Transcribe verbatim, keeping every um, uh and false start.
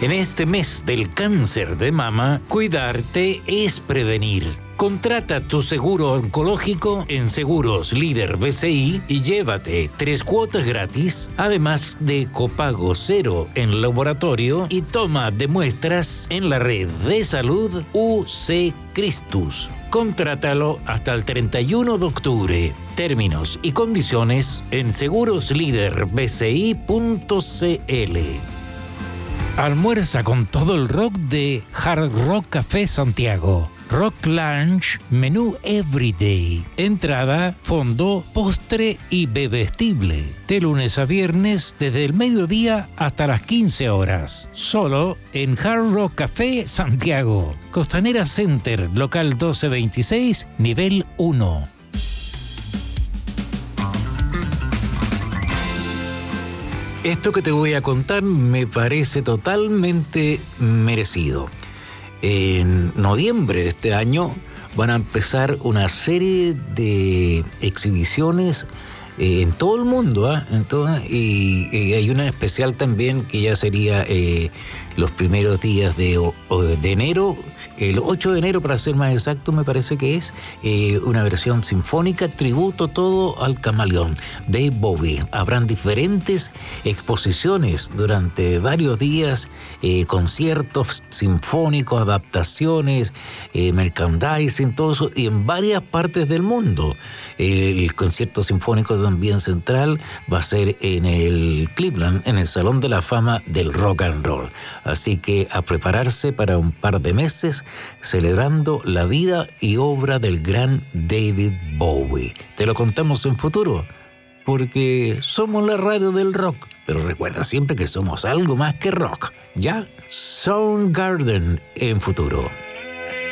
En este mes del cáncer de mama, cuidarte es prevenir. Contrata tu seguro oncológico en Seguros Líder B C I y llévate tres cuotas gratis, además de copago cero en laboratorio y toma de muestras en la red de salud U C Christus. Contrátalo hasta el treinta y uno de octubre. Términos y condiciones en seguros líder b c i punto c l. Almuerza con todo el rock de Hard Rock Café Santiago. Rock Lunch, menú Everyday. Entrada, fondo, postre y bebestible. De lunes a viernes desde el mediodía hasta las quince horas. Solo en Hard Rock Café Santiago. Costanera Center, local doce veintiséis, nivel uno. Esto que te voy a contar me parece totalmente merecido. En noviembre de este año van a empezar una serie de exhibiciones eh, en todo el mundo, ¿eh? en todo, y, y hay una especial también que ya sería eh, los primeros días de, de enero, el ocho de enero para ser más exacto, me parece que es eh, una versión sinfónica, tributo todo al camaleón, Dave Bowie. Habrán diferentes exposiciones durante varios días, eh, conciertos sinfónicos, adaptaciones, eh, merchandising, todo eso, y en varias partes del mundo. Eh, el concierto sinfónico también central va a ser en el Cleveland, en el Salón de la Fama del Rock and Roll. Así que a prepararse para un par de meses celebrando la vida y obra del gran David Bowie. Te lo contamos en futuro, porque somos la radio del rock. Pero recuerda siempre que somos algo más que rock, ¿ya? Soundgarden en futuro.